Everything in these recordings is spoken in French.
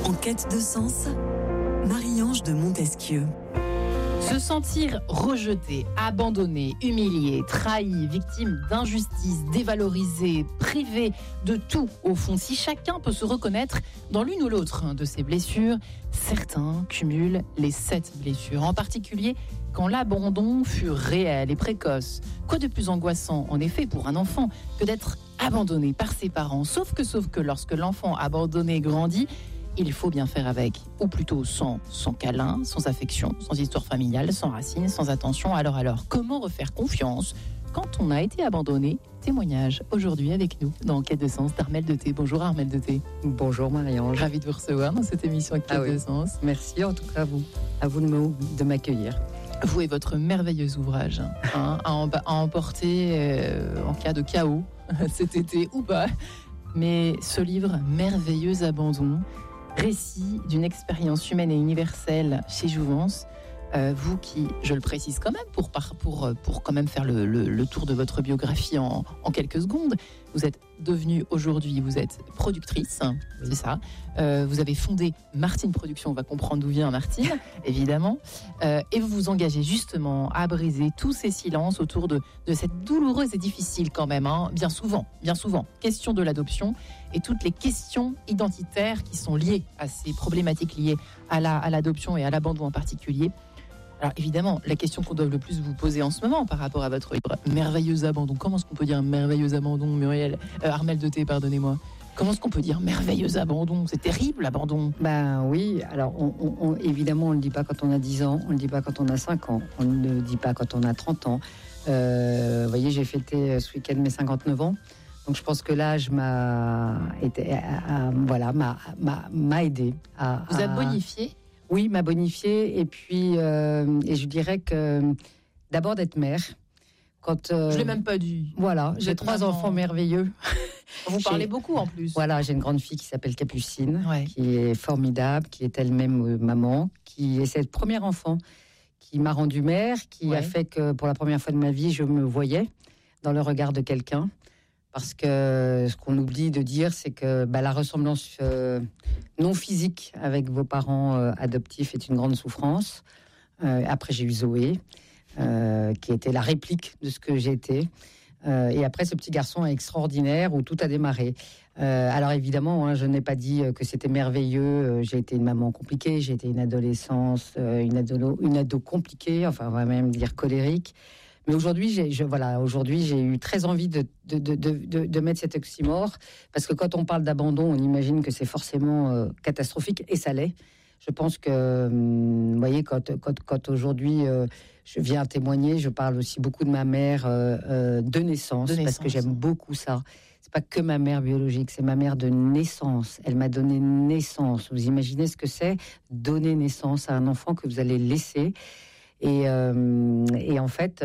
En quête de sens, Marie-Ange de Montesquieu. Se sentir rejeté, abandonné, humilié, trahi, victime d'injustice, dévalorisé, privé de tout, au fond, si chacun peut se reconnaître dans l'une ou l'autre de ces blessures, certains cumulent les 7 blessures, en particulier quand l'abandon fut réel et précoce. Quoi de plus angoissant, en effet, pour un enfant que d'être abandonné par ses parents, sauf que lorsque l'enfant abandonné grandit, il faut bien faire avec, ou plutôt sans câlin, sans affection, sans histoire familiale, sans racines, sans attention. Alors, comment refaire confiance quand on a été abandonné? Témoignage aujourd'hui avec nous dans Quête de Sens d'Armelle de Thé. Bonjour Armelle de Thé. Bonjour Marie-Ange. Ravie de vous recevoir dans cette émission Quête de Sens. Merci en tout cas à vous de m'accueillir. Vous et votre merveilleux ouvrage à emporter en cas de chaos cet été ou pas. Mais ce livre, Merveilleux abandon, récit d'une expérience humaine et universelle chez Jouvence. Vous qui, je le précise quand même, pour quand même faire le tour de votre biographie en quelques secondes, vous êtes devenue aujourd'hui, vous êtes productrice, oui. C'est ça. Vous avez fondé Martine Productions, on va comprendre d'où vient Martine, évidemment. Et vous vous engagez justement à briser tous ces silences autour de cette douloureuse et difficile quand même, bien souvent, question de l'adoption et toutes les questions identitaires qui sont liées à ces problématiques liées à l'adoption et à l'abandon en particulier. Alors évidemment, la question qu'on doit le plus vous poser en ce moment par rapport à votre livre, Merveilleux abandon. Comment est-ce qu'on peut dire merveilleux abandon, Armelle de Thé, pardonnez-moi. Comment est-ce qu'on peut dire merveilleux abandon? C'est terrible l'abandon. Ben oui, alors évidemment on ne le dit pas quand on a 10 ans, on ne le dit pas quand on a 5 ans, on ne le dit pas quand on a 30 ans. Vous voyez, j'ai fêté ce week-end mes 59 ans. Donc je pense que l'âge m'a aidé à... Vous a bonifié? Oui, m'a bonifié. Et puis, et je dirais que d'abord d'être mère. Je l'ai même pas dit. Voilà, j'ai 3 enfants merveilleux. Vous parlez beaucoup en plus. Voilà, j'ai une grande fille qui s'appelle Capucine, ouais. Qui est formidable, qui est elle-même maman, qui est cette première enfant qui m'a rendue mère, qui a fait que pour la première fois de ma vie, je me voyais dans le regard de quelqu'un. Parce que ce qu'on oublie de dire, c'est que la ressemblance non physique avec vos parents adoptifs est une grande souffrance. Après, j'ai eu Zoé, qui était la réplique de ce que j'étais. Et après, ce petit garçon extraordinaire où tout a démarré. Alors évidemment, je n'ai pas dit que c'était merveilleux. J'ai été une maman compliquée, j'ai été une adolescence, une ado compliquée, enfin on va même dire colérique. Mais aujourd'hui, j'ai eu très envie de mettre cet oxymore, parce que quand on parle d'abandon, on imagine que c'est forcément catastrophique, et ça l'est. Je pense que, vous voyez, quand aujourd'hui je viens témoigner, je parle aussi beaucoup de ma mère de naissance, parce que j'aime beaucoup ça. C'est pas que ma mère biologique, c'est ma mère de naissance. Elle m'a donné naissance. Vous imaginez ce que c'est, donner naissance à un enfant que vous allez laisser. Et en fait,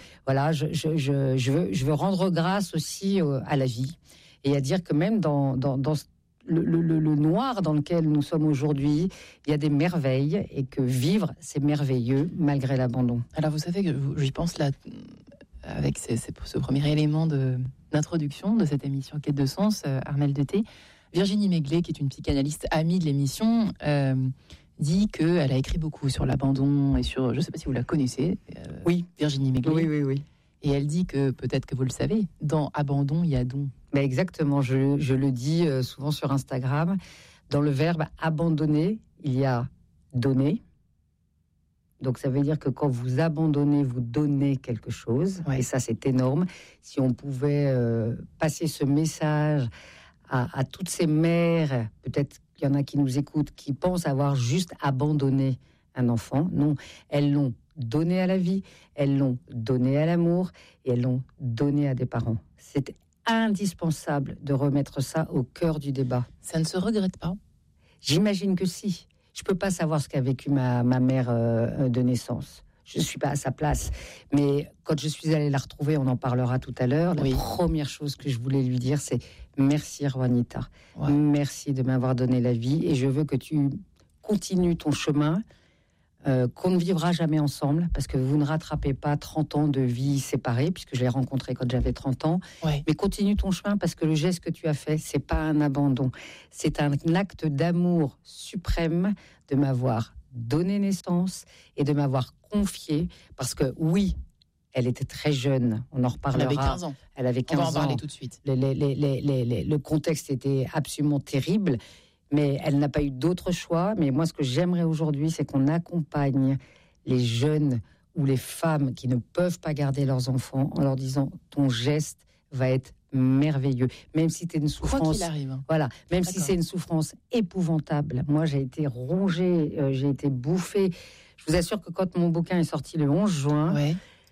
je veux rendre grâce aussi à la vie, et à dire que même dans le noir dans lequel nous sommes aujourd'hui, il y a des merveilles, et que vivre, c'est merveilleux malgré l'abandon. Alors vous savez que j'y pense là, avec ce premier élément d'introduction de cette émission Quête de Sens, Armelle de Thé, Virginie Maiglet, qui est une psychanalyste amie de l'émission, dit qu'elle a écrit beaucoup sur l'abandon et sur, je ne sais pas si vous la connaissez, oui, Virginie Maiglet. Oui. Et elle dit que, peut-être que vous le savez, dans abandon, il y a don. Mais exactement, je le dis souvent sur Instagram, dans le verbe abandonner, il y a donner. Donc ça veut dire que quand vous abandonnez, vous donnez quelque chose, et ça c'est énorme. Si on pouvait passer ce message à toutes ces mères, peut-être qu'il y en a qui nous écoutent, qui pensent avoir juste abandonné un enfant. Non, elles l'ont donné à la vie, elles l'ont donné à l'amour, et elles l'ont donné à des parents. C'est indispensable de remettre ça au cœur du débat. Ça ne se regrette pas? J'imagine que si. Je ne peux pas savoir ce qu'a vécu ma mère de naissance. Je ne suis pas à sa place. Mais quand je suis allée la retrouver, on en parlera tout à l'heure, la première chose que je voulais lui dire, c'est merci Juanita. Merci de m'avoir donné la vie, et je veux que tu continues ton chemin qu'on ne vivra jamais ensemble, parce que vous ne rattrapez pas 30 ans de vie séparée, puisque je l'ai rencontré quand j'avais 30 ans. Ouais. Mais continue ton chemin, parce que le geste que tu as fait, c'est pas un abandon. C'est un acte d'amour suprême de m'avoir donné naissance et de m'avoir confié, parce que oui, elle était très jeune, on en reparlera. Elle avait 15 ans. Elle avait 15 On va ans. en parler tout de suite. Le contexte était absolument terrible, mais elle n'a pas eu d'autre choix. Mais moi, ce que j'aimerais aujourd'hui, c'est qu'on accompagne les jeunes ou les femmes qui ne peuvent pas garder leurs enfants en leur disant ton geste va être merveilleux, même si c'est une souffrance. Quoi qu'il arrive. Voilà, même D'accord. si c'est une souffrance épouvantable. Moi, j'ai été rongée, j'ai été bouffée. Je vous assure que quand mon bouquin est sorti le 11 juin, Ouais.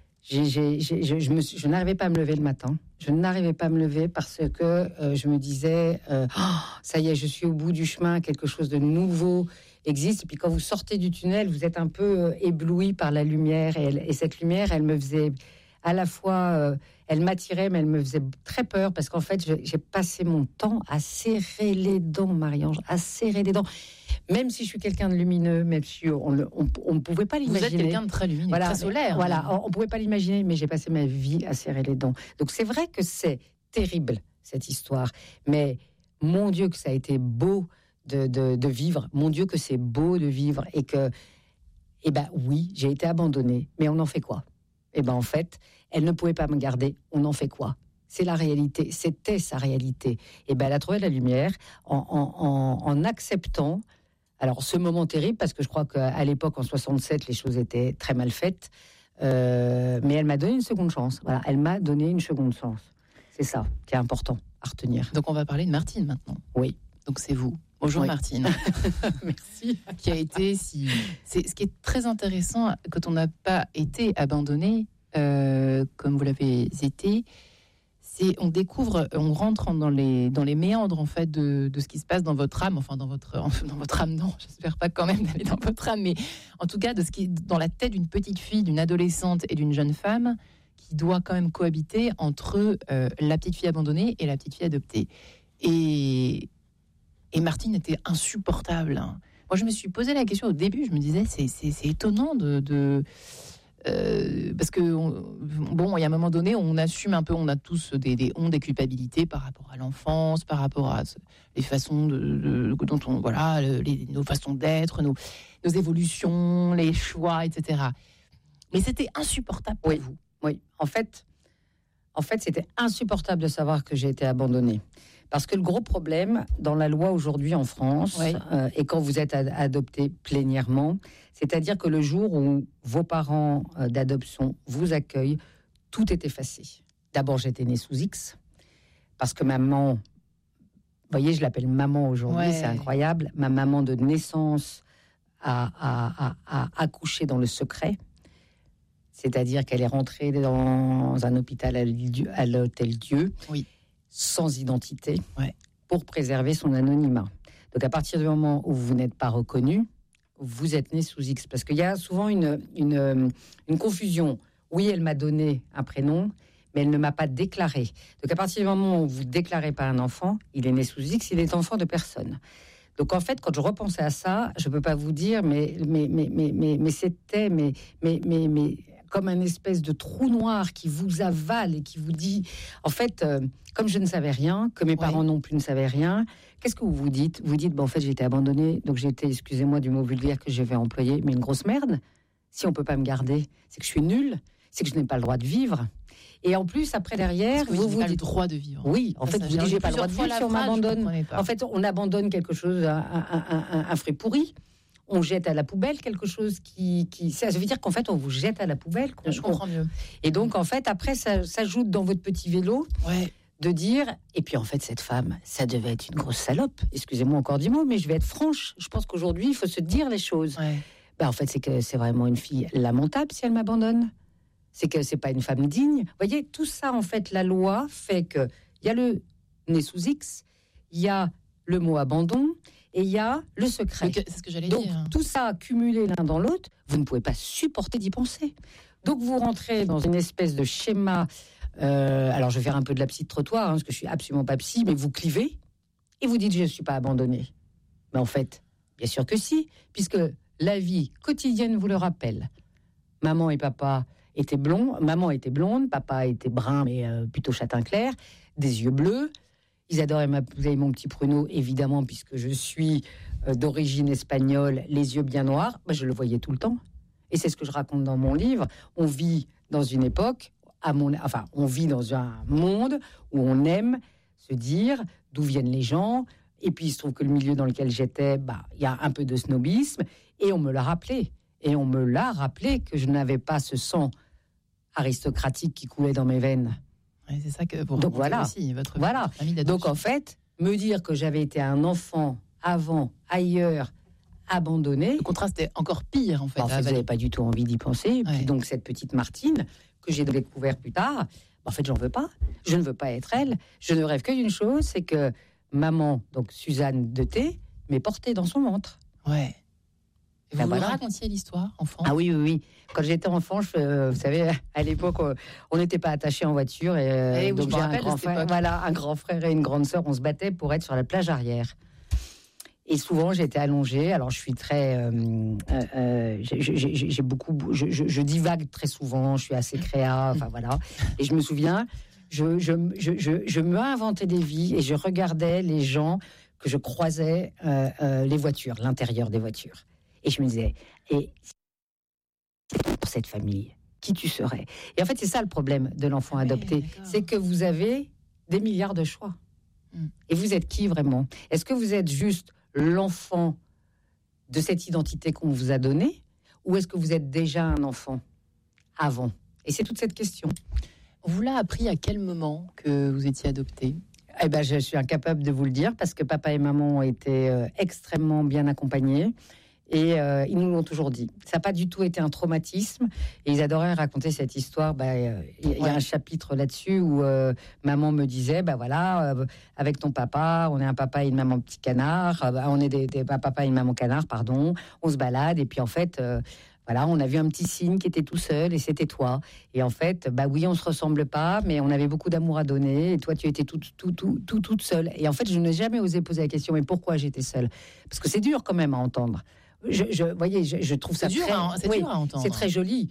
je n'arrivais pas à me lever le matin. Je n'arrivais pas à me lever parce que je me disais, ça y est, je suis au bout du chemin, quelque chose de nouveau existe. Et puis quand vous sortez du tunnel, vous êtes un peu ébloui par la lumière. Et cette lumière, elle me faisait à la fois, elle m'attirait, mais elle me faisait très peur parce qu'en fait, j'ai passé mon temps à serrer les dents, Marie-Ange, à serrer les dents. Même si je suis quelqu'un de lumineux, même si on ne pouvait pas l'imaginer. Vous êtes quelqu'un de très lumineux, Voilà, très solaire. Voilà, on ne pouvait pas l'imaginer, mais j'ai passé ma vie à serrer les dents. Donc c'est vrai que c'est terrible, cette histoire. Mais mon Dieu, que ça a été beau de vivre. Mon Dieu, que c'est beau de vivre. Et que, eh ben oui, j'ai été abandonnée. Mais on en fait quoi? Eh ben en fait, elle ne pouvait pas me garder. On en fait quoi? C'est la réalité. C'était sa réalité. Et ben elle a trouvé la lumière en acceptant. Alors, ce moment terrible, parce que je crois qu'à l'époque, en 67, les choses étaient très mal faites. Mais elle m'a donné une seconde chance. Voilà, elle m'a donné une seconde chance. C'est ça qui est important à retenir. Donc, on va parler de Martine maintenant. Oui. Donc, c'est vous. Bonjour Oui. Martine. Merci. Qui a été c'est ce qui est très intéressant quand on n'a pas été abandonné, comme vous l'avez été. On découvre, on rentre dans les méandres en fait de ce qui se passe dans votre âme, enfin dans votre âme, non, j'espère pas quand même d'aller dans votre âme, mais en tout cas de ce qui est dans la tête d'une petite fille, d'une adolescente et d'une jeune femme qui doit quand même cohabiter entre la petite fille abandonnée et la petite fille adoptée. Et Martine était insupportable. Moi, je me suis posé la question au début, je me disais c'est étonnant parce que bon, il y a un moment donné, on assume un peu, on a tous des hontes, des culpabilités par rapport à l'enfance, par rapport à les façons dont on nos façons d'être, nos évolutions, les choix, etc. Mais c'était insupportable pour vous. Oui, en fait, c'était insupportable de savoir que j'ai été abandonnée. Parce que le gros problème dans la loi aujourd'hui en France, et quand vous êtes adopté plénièrement, c'est-à-dire que le jour où vos parents d'adoption vous accueillent, tout est effacé. D'abord, j'étais née sous X, parce que maman, vous voyez, je l'appelle maman aujourd'hui, c'est incroyable, ma maman de naissance a accouché dans le secret. C'est-à-dire qu'elle est rentrée dans un hôpital à l'Hôtel Dieu, sans identité, pour préserver son anonymat. Donc à partir du moment où vous n'êtes pas reconnu, vous êtes né sous X. Parce qu'il y a souvent une confusion. Oui, elle m'a donné un prénom, mais elle ne m'a pas déclaré. Donc à partir du moment où vous ne déclarez pas un enfant, il est né sous X, il est enfant de personne. Donc en fait, quand je repensais à ça, je ne peux pas vous dire, mais c'était comme un espèce de trou noir qui vous avale et qui vous dit, en fait, comme je ne savais rien, que mes parents non plus ne savaient rien, qu'est-ce que vous vous dites? Vous dites, en fait, j'ai été abandonnée, donc j'ai été, excusez-moi du mot vulgaire que je vais employer, mais une grosse merde. Si on ne peut pas me garder, c'est que je suis nulle, c'est que je n'ai pas le droit de vivre. Et en plus, après, derrière, vous dites le droit de vivre. Oui, en fait, vous dites, j'ai pas le droit de vivre si on m'abandonne. En fait, on abandonne quelque chose, un fruit pourri. On jette à la poubelle quelque chose qui ça veut dire qu'en fait on vous jette à la poubelle. Je comprends mieux. Et donc en fait après ça s'ajoute dans votre petit vélo de dire et puis en fait cette femme ça devait être une grosse salope. Excusez-moi encore du mot mais je vais être franche. Je pense qu'aujourd'hui il faut se dire les choses. En fait c'est que c'est vraiment une fille lamentable si elle m'abandonne. C'est que c'est pas une femme digne. Vous voyez tout ça en fait la loi fait que il y a le né sous X, il y a le mot abandon. Et il y a le secret. C'est ce que j'allais dire. Donc, tout ça cumulé l'un dans l'autre, vous ne pouvez pas supporter d'y penser. Donc, vous rentrez dans une espèce de schéma. Alors, je vais faire un peu de la psy de trottoir, parce que je suis absolument pas psy, mais vous clivez et vous dites je ne suis pas abandonnée. Mais en fait, bien sûr que si, puisque la vie quotidienne vous le rappelle. Maman et papa étaient blonds, maman était blonde, papa était brun, mais plutôt châtain clair, des yeux bleus. Ils adoraient m'appeler mon petit pruneau, évidemment, puisque je suis d'origine espagnole, les yeux bien noirs. Je le voyais tout le temps. Et c'est ce que je raconte dans mon livre. On vit dans une époque, on vit dans un monde où on aime se dire d'où viennent les gens. Et puis, il se trouve que le milieu dans lequel j'étais, il y a un peu de snobisme. Et on me l'a rappelé. Et on me l'a rappelé que je n'avais pas ce sang aristocratique qui coulait dans mes veines. Ouais, c'est ça que vous donc voilà, aussi, votre famille d'adoption. Donc en fait, me dire que j'avais été un enfant avant, ailleurs, abandonné. Le contraste est encore pire en fait. En fait, vous n'avez pas du tout envie d'y penser. Et puis donc cette petite Martine que j'ai découvert plus tard, en fait, j'en veux pas. Je ne veux pas être elle. Je ne rêve que d'une chose, c'est que maman, donc Suzanne de T, m'ait portée dans son ventre. Ouais. Et vous racontiez l'histoire, enfant? Ah oui. Quand j'étais enfant, vous savez, à l'époque, on n'était pas attachés en voiture. Et donc j'ai un grand frère et une grande sœur. On se battait pour être sur la plage arrière. Et souvent, j'étais allongée. Alors, je suis très... j'ai beaucoup... Je divague très souvent. Je suis assez créa. Enfin, voilà. Et je me souviens, je me inventais des vies et je regardais les gens que je croisais, les voitures, l'intérieur des voitures. Et je me disais, et pour cette famille, qui tu serais? Et en fait, c'est ça le problème de l'enfant adopté. C'est que vous avez des milliards de choix. Et vous êtes qui vraiment? Est-ce que vous êtes juste l'enfant de cette identité qu'on vous a donnée? Ou est-ce que vous êtes déjà un enfant avant? Et c'est toute cette question. On vous l'a appris à quel moment que vous étiez adopté? Eh ben, je suis incapable de vous le dire parce que papa et maman ont été extrêmement bien accompagnés. Et ils nous l'ont toujours dit. Ça n'a pas du tout été un traumatisme. Et ils adoraient raconter cette histoire. Il y a un chapitre là-dessus où maman me disait, avec ton papa, on est un papa et une maman petit canard. On est des papa et une maman canard, pardon. On se balade. Et puis en fait, on a vu un petit signe qui était tout seul et c'était toi. Et en fait, oui, on se ressemble pas, mais on avait beaucoup d'amour à donner. Et toi, tu étais toute seule. Et en fait, je n'ai jamais osé poser la question, mais pourquoi j'étais seule? Parce que c'est dur quand même à entendre. Je trouve ça dur à entendre. C'est très joli,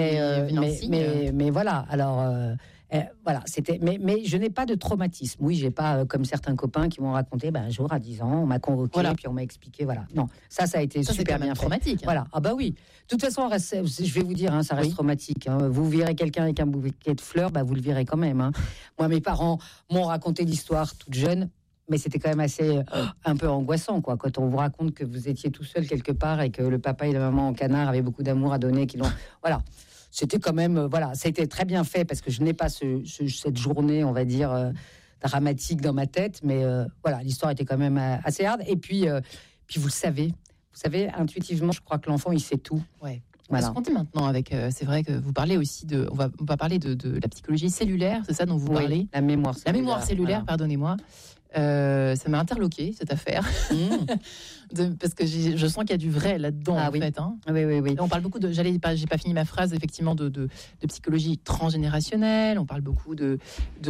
mais voilà. Alors voilà, c'était. Mais je n'ai pas de traumatisme. Oui, j'ai pas comme certains copains qui m'ont raconté. Un jour à 10 ans, on m'a convoqué, puis on m'a expliqué. Voilà. Non, ça a été super bien traumatique. Voilà. Ah oui. De toute façon, je vais vous dire, ça reste traumatique. Vous verrez quelqu'un avec un bouquet de fleurs, vous le verrez quand même. Moi, mes parents m'ont raconté l'histoire toute jeune. Mais c'était quand même assez un peu angoissant, quoi, quand on vous raconte que vous étiez tout seul quelque part et que le papa et la maman en canard avaient beaucoup d'amour à donner, voilà. C'était quand même, ça a été très bien fait parce que je n'ai pas cette journée, on va dire, dramatique dans ma tête, mais l'histoire était quand même assez hard. Et puis vous le savez, intuitivement, je crois que l'enfant, il sait tout. Ouais. Voilà. Ce qu'on dit maintenant avec, c'est vrai que vous parlez aussi on va parler de la psychologie cellulaire, c'est ça dont vous parlez? La mémoire cellulaire, pardonnez-moi. Ça m'a interloqué cette affaire parce que je sens qu'il y a du vrai là-dedans en fait. Oui. On parle beaucoup j'ai pas fini ma phrase effectivement de psychologie transgénérationnelle. On parle beaucoup de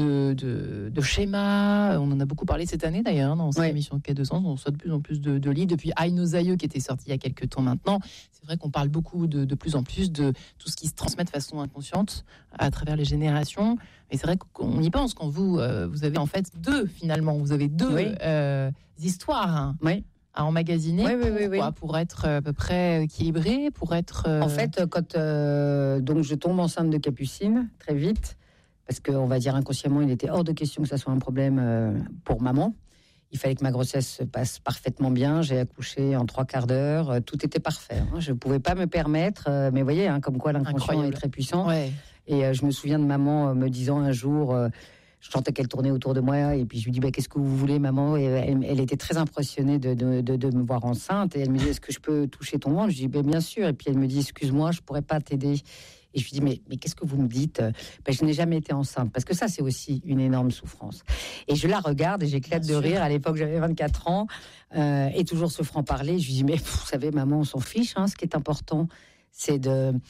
schémas. On en a beaucoup parlé cette année d'ailleurs dans cette émission Quai de Sens. On reçoit de plus en plus de livres depuis Aïe nos aïeux qui était sorti il y a quelques temps maintenant. C'est vrai qu'on parle beaucoup de plus en plus de tout ce qui se transmet de façon inconsciente à travers les générations. Et c'est vrai qu'on y pense quand vous avez en fait deux histoires à emmagasiner pour être à peu près équilibré, pour être... En fait, quand donc je tombe enceinte de Capucine très vite, parce qu'on va dire inconsciemment, il était hors de question que ça soit un problème pour maman. Il fallait que ma grossesse se passe parfaitement bien. J'ai accouché en 3 quarts d'heure. Tout était parfait. Je ne pouvais pas me permettre. Mais vous voyez, comme quoi l'inconscient est très puissant. Ouais. Et je me souviens de maman me disant un jour, je sentais qu'elle tournait autour de moi. Et puis je lui dis, qu'est-ce que vous voulez, maman? Et elle était très impressionnée de me voir enceinte. Et elle me dit, est-ce que je peux toucher ton ventre? Je dis, bien sûr. Et puis elle me dit, excuse-moi, je ne pourrais pas t'aider. Et je lui dis, mais qu'est-ce que vous me dites? Je n'ai jamais été enceinte. Parce que ça, c'est aussi une énorme souffrance. Et je la regarde et j'éclate de rire. À l'époque, j'avais 24 ans. Et toujours ce franc-parler. Je lui dis, mais vous savez, maman, on s'en fiche. Ce qui est important, c'est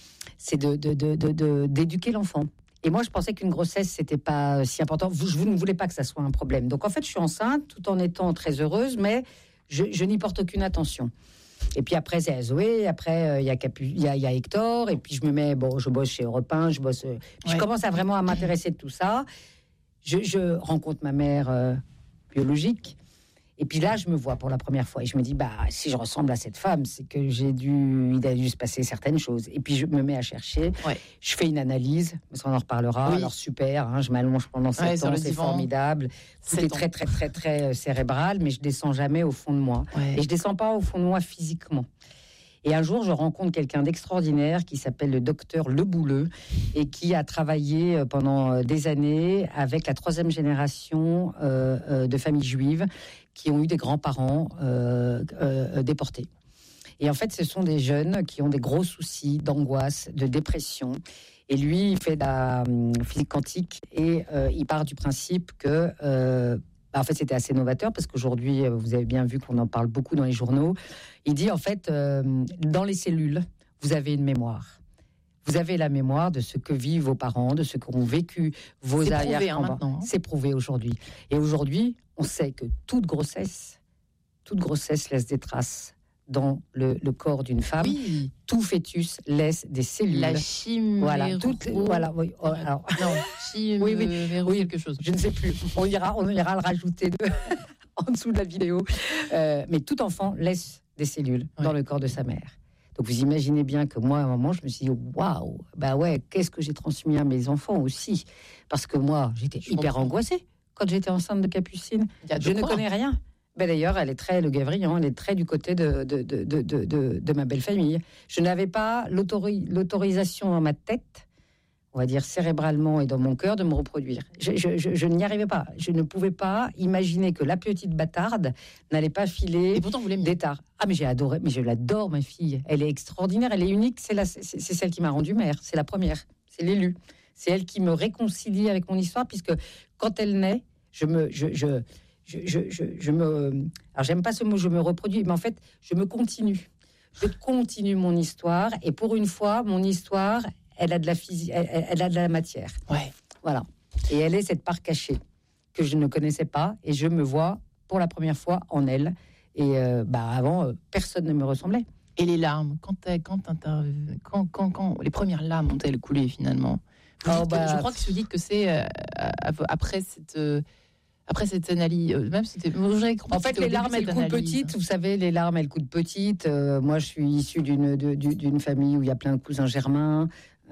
d'éduquer l'enfant. Et moi, je pensais qu'une grossesse, c'était pas si important. Vous ne voulez pas que ça soit un problème. Donc, en fait, je suis enceinte tout en étant très heureuse, mais je n'y porte aucune attention. Et puis après, c'est Zoé. Après, il y a Hector. Et puis je me mets, je bosse chez Europe 1, je commence à vraiment à m'intéresser de tout ça. Je rencontre ma mère biologique. Et puis là, je me vois pour la première fois. Et je me dis, si je ressemble à cette femme, c'est que il a dû se passer certaines choses. Et puis je me mets à chercher. Ouais. Je fais une analyse, on en reparlera. Oui. Alors super, je m'allonge pendant 7 ans, c'est formidable. Tout est très, très, très, très cérébral, mais je descends jamais au fond de moi. Ouais. Et je descends pas au fond de moi physiquement. Et un jour, je rencontre quelqu'un d'extraordinaire qui s'appelle le docteur Le Bouleux et qui a travaillé pendant des années avec la 3e génération de familles juives qui ont eu des grands-parents déportés. Et en fait, ce sont des jeunes qui ont des gros soucis d'angoisse, de dépression. Et lui, il fait de la physique quantique et il part du principe que... en fait, c'était assez novateur parce qu'aujourd'hui, vous avez bien vu qu'on en parle beaucoup dans les journaux. Il dit, en fait, dans les cellules, vous avez une mémoire. Vous avez la mémoire de ce que vivent vos parents, de ce qu'ont vécu vos arrière-grands-parents. C'est prouvé aujourd'hui. Et aujourd'hui, on sait que toute grossesse laisse des traces dans le corps d'une femme. Oui. Tout fœtus laisse des cellules. La chimère. Voilà, oui. Alors, non, chimère, oui, quelque chose. Je ne sais plus. On ira le rajouter en dessous de la vidéo. Mais tout enfant laisse des cellules dans le corps de sa mère. Donc vous imaginez bien que moi, à un moment, je me suis dit, waouh, qu'est-ce que j'ai transmis à mes enfants aussi. Parce que moi, j'étais hyper angoissée quand j'étais enceinte de Capucine. Je ne connais rien. D'ailleurs, elle est très Le Gavrian, elle est très du côté de ma belle famille. Je n'avais pas l'autorisation dans ma tête, on va dire cérébralement et dans mon cœur, de me reproduire. Je n'y arrivais pas. Je ne pouvais pas imaginer que la petite bâtarde n'allait pas filer. Et pourtant, vous l'aimez. Des tares. Ah, mais j'ai adoré, mais je l'adore, ma fille. Elle est extraordinaire, elle est unique. C'est celle qui m'a rendue mère. C'est la première. C'est l'élu. C'est elle qui me réconcilie avec mon histoire, puisque quand elle naît, alors j'aime pas ce mot, je me reproduis, mais en fait, je continue mon histoire, et pour une fois, mon histoire, elle a de la physique, elle a de la matière. Ouais. Voilà. Et elle est cette part cachée que je ne connaissais pas, et je me vois pour la première fois en elle. Et avant, personne ne me ressemblait. Et les larmes, quand les premières larmes ont-elles coulé finalement? Je crois que vous dites que c'est après cette analyse, même c'était. En fait, les larmes, elles coulent petites. Vous savez, les larmes, elles coulent petites. Moi, je suis issue d'une famille où il y a plein de cousins germains.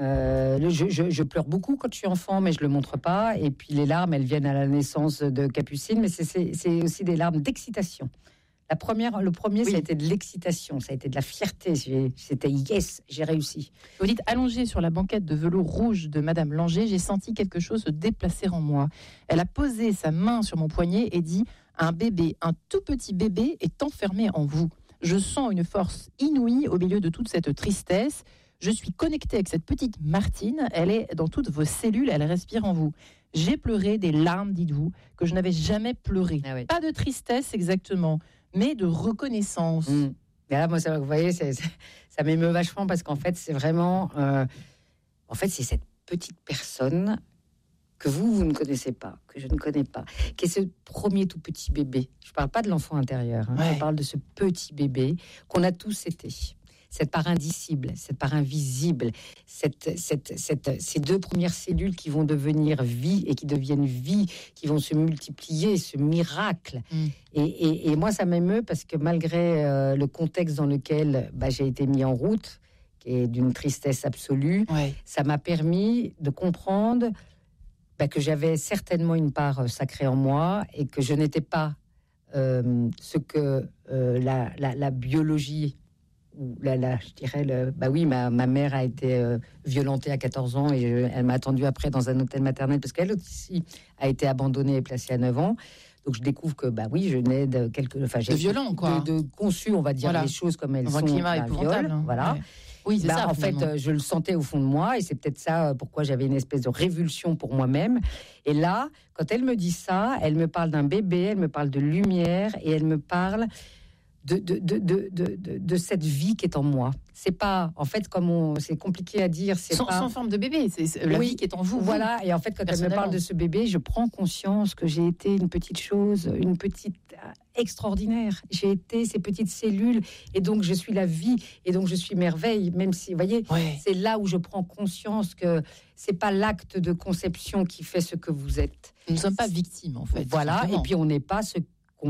Je pleure beaucoup quand je suis enfant, mais je le montre pas. Et puis les larmes, elles viennent à la naissance de Capucine, mais c'est aussi des larmes d'excitation. Le premier, ça a été de l'excitation, ça a été de la fierté. C'était yes, j'ai réussi. Vous dites, allongée sur la banquette de velours rouge de Madame Langer, j'ai senti quelque chose se déplacer en moi. Elle a posé sa main sur mon poignet et dit, un tout petit bébé est enfermé en vous. Je sens une force inouïe au milieu de toute cette tristesse. Je suis connectée avec cette petite Martine. Elle est dans toutes vos cellules, elle respire en vous. J'ai pleuré des larmes, dites-vous, que je n'avais jamais pleuré. Ah oui. Pas de tristesse exactement, mais de reconnaissance. Et là, moi, vous voyez, ça m'émeut vachement parce qu'en fait, c'est vraiment... c'est cette petite personne que vous ne connaissez pas, que je ne connais pas, qui est ce premier tout petit bébé. Je ne parle pas de l'enfant intérieur, je parle de ce petit bébé qu'on a tous été. Cette part indicible, cette part invisible, ces 2 premières cellules qui vont devenir vie et qui deviennent vie, qui vont se multiplier, ce miracle. Et moi, ça m'émeut parce que malgré le contexte dans lequel j'ai été mis en route, qui est d'une tristesse absolue, ça m'a permis de comprendre que j'avais certainement une part sacrée en moi et que je n'étais pas ce que la biologie... je dirais, ma mère a été violentée à 14 ans et elle m'a attendue après dans un hôtel maternel parce qu'elle aussi a été abandonnée et placée à 9 ans. Donc je découvre que, je nais de violent, quoi. De conçu, on va dire les choses comme elles sont. Un climat épouvantable. Voilà. Ouais. Oui, c'est ça. En fait, je le sentais au fond de moi et c'est peut-être ça pourquoi j'avais une espèce de révulsion pour moi-même. Et là, quand elle me dit ça, elle me parle d'un bébé, elle me parle de lumière et elle me parle de cette vie qui est en moi. C'est pas, en fait, c'est compliqué à dire. C'est sans forme de bébé, c'est la vie qui est en vous. Voilà, et en fait, quand elle me parle de ce bébé, je prends conscience que j'ai été une petite extraordinaire. J'ai été ces petites cellules, et donc je suis la vie, et donc je suis merveille, même si, vous voyez, c'est là où je prends conscience que c'est pas l'acte de conception qui fait ce que vous êtes. Nous ne sommes pas victimes, en fait. Voilà, et puis on n'est pas je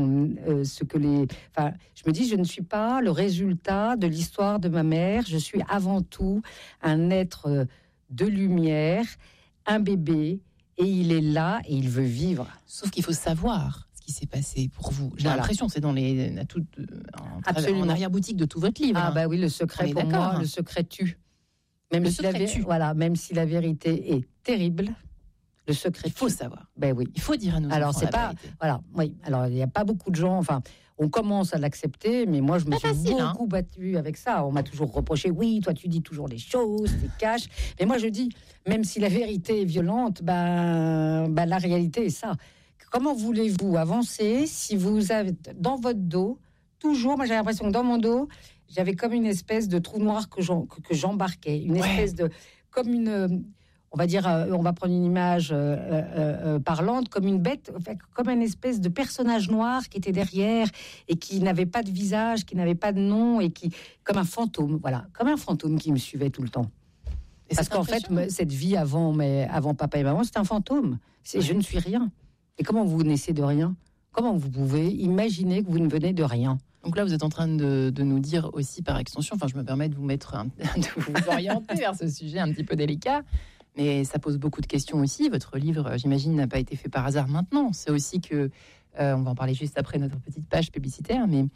me dis, je ne suis pas le résultat de l'histoire de ma mère. Je suis avant tout un être de lumière, un bébé, et il est là et il veut vivre. Sauf qu'il faut savoir ce qui s'est passé pour vous. J'ai l'impression, c'est dans en arrière-boutique de tout votre livre. Ah bah oui, le secret pour moi, le secret tue. Même si la vérité est terrible. Le secret. Il faut savoir. Ben oui. Il faut dire à nos enfants. Alors c'est pas. Voilà. Oui. Alors il n'y a pas beaucoup de gens. Enfin, on commence à l'accepter, mais moi je me suis beaucoup battue avec ça. On m'a toujours reproché. Oui, toi tu dis toujours les choses, tu caches. Mais moi je dis, même si la vérité est violente, la réalité est ça. Comment voulez-vous avancer si vous avez dans votre dos toujours. Moi j'ai l'impression que dans mon dos, j'avais comme une espèce de trou noir que j'embarquais, une espèce de comme une. On va dire, on va prendre une image parlante, comme une bête, comme une espèce de personnage noir qui était derrière et qui n'avait pas de visage, qui n'avait pas de nom et qui, comme un fantôme, voilà, comme un fantôme qui me suivait tout le temps. Parce qu'en fait, cette vie avant papa et maman, c'est un fantôme. Je ne suis rien. Et comment vous naissez de rien ? Comment vous pouvez imaginer que vous ne venez de rien ? Donc là, vous êtes en train de nous dire aussi par extension, enfin, je me permets de vous de vous orienter vers ce sujet un petit peu délicat. Mais ça pose beaucoup de questions aussi. Votre livre, j'imagine, n'a pas été fait par hasard maintenant. C'est aussi que, on va en parler juste après notre petite page publicitaire, mais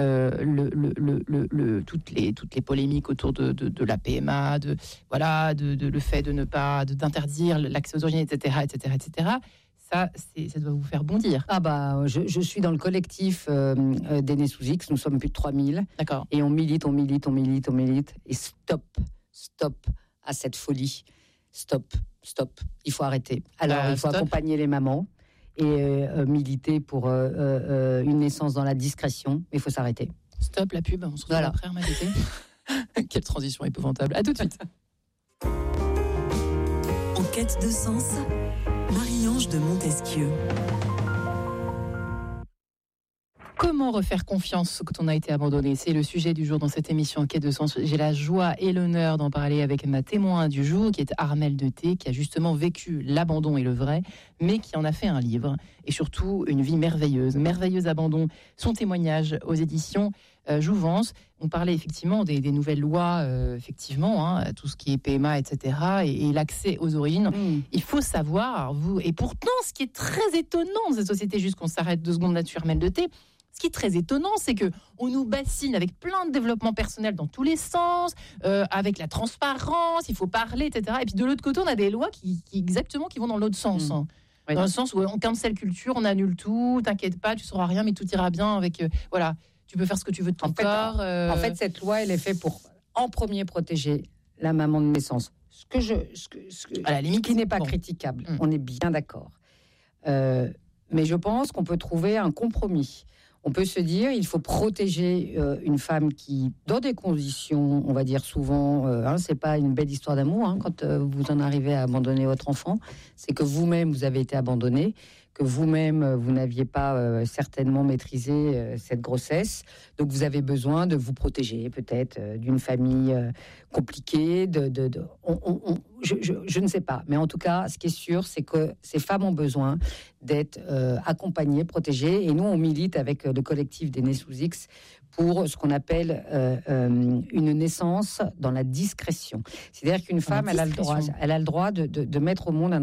toutes les polémiques autour de la PMA, le fait d'interdire l'accès aux origines, etc., ça doit vous faire bondir. Ah bah, je suis dans le collectif des nés sous X. Nous sommes plus de 3000. D'accord. Et on milite. Et stop à cette folie. Stop. Il faut arrêter. Alors, il faut accompagner les mamans et militer pour une naissance dans la discrétion. Mais il faut s'arrêter. Stop la pub. On se retrouve après, Maïté. Quelle transition épouvantable. À tout de suite. En quête de sens, Marie-Ange de Montesquieu. Comment refaire confiance quand on a été abandonné ? C'est le sujet du jour dans cette émission En quête de sens. J'ai la joie et l'honneur d'en parler avec ma témoin du jour, qui est Armelle Deté, qui a justement vécu l'abandon et le vrai, mais qui en a fait un livre et surtout une vie merveilleuse. Merveilleuse abandon, son témoignage aux éditions Jouvence. On parlait effectivement des nouvelles lois, tout ce qui est PMA, etc., et l'accès aux origines. Il faut savoir, et pourtant, ce qui est très étonnant dans cette société, juste qu'on s'arrête 2 secondes là-dessus, Armelle Deté, ce qui est très étonnant, c'est que on nous bassine avec plein de développement personnel dans tous les sens, avec la transparence, il faut parler, etc. Et puis de l'autre côté, on a des lois qui vont dans l'autre sens. Oui. Dans le sens où on cancel culture, on annule tout, t'inquiète pas, tu sauras rien, mais tout ira bien avec... tu peux faire ce que tu veux de ton corps. En fait, cette loi, elle est faite pour, en premier, protéger la maman de naissance. À la limite, qui n'est pas critiquable. On est bien d'accord. Mais je pense qu'on peut trouver un compromis. On peut se dire, il faut protéger une femme qui, dans des conditions, on va dire souvent, c'est pas une belle histoire d'amour, quand vous en arrivez à abandonner votre enfant, c'est que vous-même, vous avez été abandonné, que vous-même, vous n'aviez pas certainement maîtrisé cette grossesse. Donc, vous avez besoin de vous protéger, peut-être, d'une famille compliquée. Je ne sais pas. Mais en tout cas, ce qui est sûr, c'est que ces femmes ont besoin d'être accompagnées, protégées. Et nous, on milite avec le collectif des nés sous X pour ce qu'on appelle une naissance dans la discrétion. C'est-à-dire qu'une femme, elle a le droit de mettre au monde un